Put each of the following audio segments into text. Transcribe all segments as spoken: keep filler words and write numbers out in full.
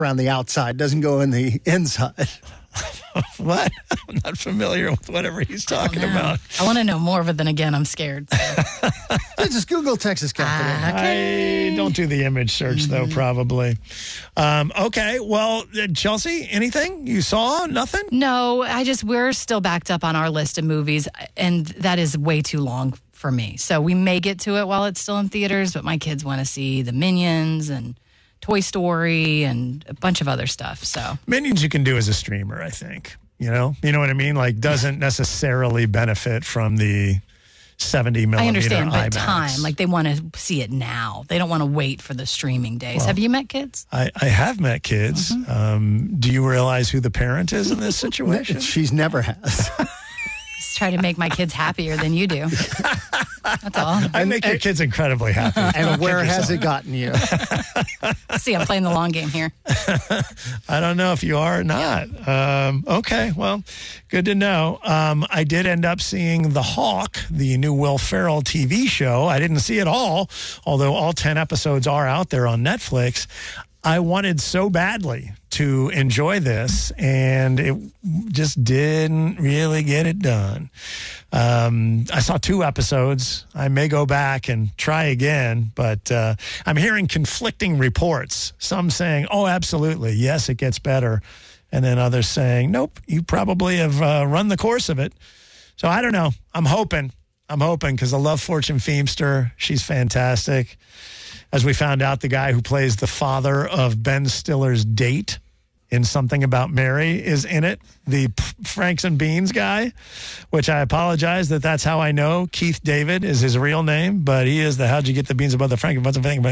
around the outside, doesn't go in the inside. What? I'm not familiar with whatever he's talking about. I want to know more, but then again, I'm scared. So. Just Google Texas Capital. Ah, okay. I don't do the image search, though, probably. Um, okay, well, uh, Chelsea, anything you saw? Nothing? No, I just, we're still backed up on our list of movies, and that is way too long for me. So we may get to it while it's still in theaters, but my kids want to see the Minions and Toy Story and a bunch of other stuff. So Minions you can do as a streamer, I think. You know, you know what I mean? Like, doesn't necessarily benefit from the seventy millimeter I understand, but IMAX. time, like they want to see it now. They don't want to wait for the streaming days. Well, have you met kids? I, I have met kids. Mm-hmm. Um, do you realize who the parent is in this situation? She's never has. Just try to make my kids happier than you do. That's all. I make your kids incredibly happy. And where has it gotten you? See, I'm playing the long game here. I don't know if you are or not. Um, okay, well, good to know. Um, I did end up seeing The Hawk, the new Will Ferrell T V show. I didn't see it all, although all ten episodes are out there on Netflix. I wanted so badly to enjoy this, and it just didn't really get it done. Um, I saw two episodes. I may go back and try again, but uh, I'm hearing conflicting reports. Some saying, oh, absolutely, yes, it gets better. And then others saying, nope, you probably have uh, run the course of it. So I don't know. I'm hoping. I'm hoping because I love Fortune Feimster. She's fantastic. As we found out, the guy who plays the father of Ben Stiller's date in Something About Mary is in it, the Franks and Beans guy, which I apologize that that's how I know. Keith David is his real name, but he is the how'd you get the beans above the Frank.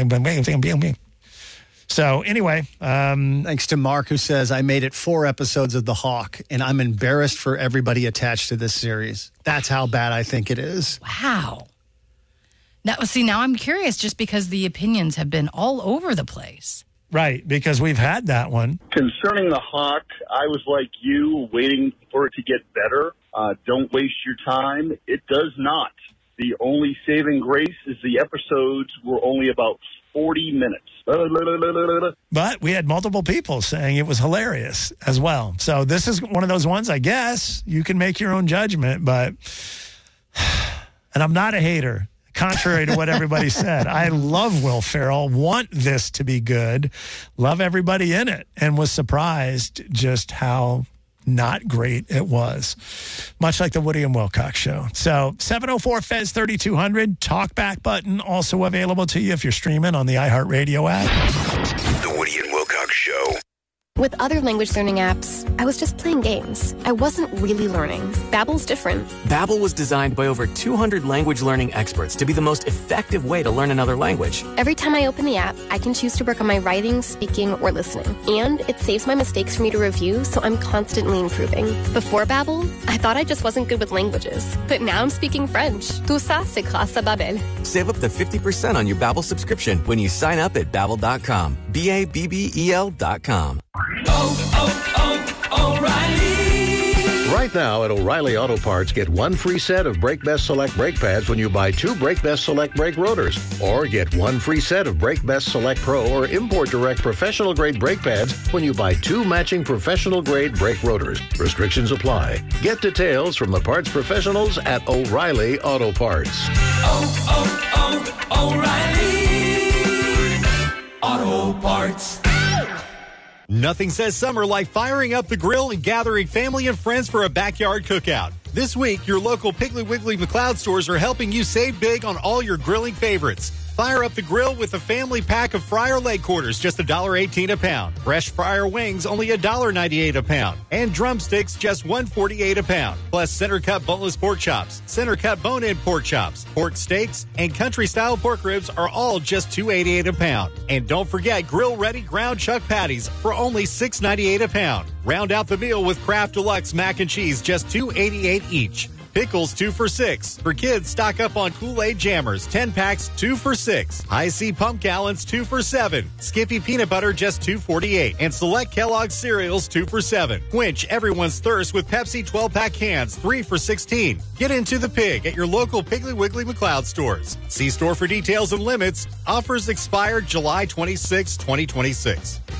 So anyway. Um, Thanks to Mark, who says, I made it four episodes of The Hawk, and I'm embarrassed for everybody attached to this series. That's how bad I think it is. Wow. Now, see, now I'm curious just because the opinions have been all over the place. Right, because we've had that one. Concerning The Hawk, I was like you, waiting for it to get better. Uh, don't waste your time. It does not. The only saving grace is the episodes were only about forty minutes. But we had multiple people saying it was hilarious as well. So this is one of those ones, I guess. You can make your own judgment, but... And I'm not a hater. Contrary to what everybody said. I love Will Ferrell, want this to be good, love everybody in it, and was surprised just how not great it was. Much like the Woody and Wilcox show. So seven oh four F E Z thirty-two hundred, talkback button also available to you if you're streaming on the iHeartRadio app. The Woody and Wilcox Show. With other language learning apps, I was just playing games. I wasn't really learning. Babbel's different. Babbel was designed by over two hundred language learning experts to be the most effective way to learn another language. Every time I open the app, I can choose to work on my writing, speaking, or listening. And it saves my mistakes for me to review, so I'm constantly improving. Before Babbel, I thought I just wasn't good with languages. But now I'm speaking French. Tout ça, c'est grâce à Babbel. Save up to fifty percent on your Babbel subscription when you sign up at Babbel dot com. B A B B E L dot com. Oh, oh, oh, O'Reilly. Right now at O'Reilly Auto Parts, get one free set of Brake Best Select brake pads when you buy two Brake Best Select brake rotors. Or get one free set of Brake Best Select Pro or Import Direct professional grade brake pads when you buy two matching professional grade brake rotors. Restrictions apply. Get details from the parts professionals at O'Reilly Auto Parts. Oh, oh, oh, O'Reilly Auto Parts. Nothing says summer like firing up the grill and gathering family and friends for a backyard cookout. This week, your local Piggly Wiggly McLeod stores are helping you save big on all your grilling favorites. Fire up the grill with a family pack of Fryer leg quarters, just one dollar eighteen a pound. Fresh Fryer wings, only one dollar ninety-eight a pound. And drumsticks, just one dollar forty-eight a pound. Plus center-cut boneless pork chops, center-cut bone-in pork chops, pork steaks, and country-style pork ribs are all just two dollars eighty-eight a pound. And don't forget grill-ready ground chuck patties for only six dollars ninety-eight a pound. Round out the meal with Kraft Deluxe mac and cheese, just two dollars eighty-eight each. Pickles, two for six. For kids, stock up on Kool-Aid Jammers, ten packs, two for six. Hi-C Pump Gallons, two for seven. Skippy Peanut Butter, just two dollars forty-eight. And select Kellogg's Cereals, two for seven. Quench everyone's thirst with Pepsi twelve-pack cans, three for sixteen. Get into the pig at your local Piggly Wiggly McLeod stores. See store for details and limits. Offers expire July twenty-sixth, twenty twenty-six.